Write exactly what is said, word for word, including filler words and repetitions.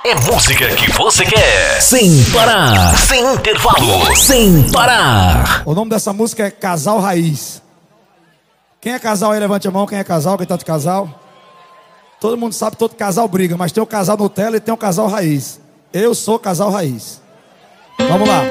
É música que você quer. Sem parar. Sem intervalo. Sem parar. O nome dessa música é Casal Raiz. Quem é casal aí, levante a mão. Quem é casal, quem tá de casal? Todo mundo sabe, todo casal briga, mas tem o casal Nutella e tem o casal Raiz. Eu sou casal Raiz. Vamos lá.